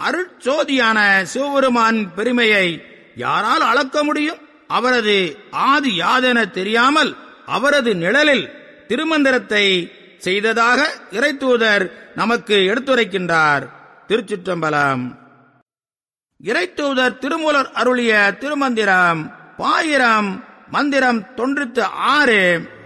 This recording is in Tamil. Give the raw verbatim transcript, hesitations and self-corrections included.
அருட்சோதியான சிவபெருமான் பெருமையை யாரால் அளக்க முடியும்? அவரது ஆதி யாதென தெரியாமல் அவரது நிழலில் திருமந்திரத்தை செய்ததாக இறைத்தூதர் நமக்கு எடுத்துரைக்கின்றார். திருச்சிற்றம்பலம். இறைத்தூதர் திருமூலர் அருளிய திருமந்திரம் பாயிரம் மந்திரம் தொன்னூற்று ஆறு.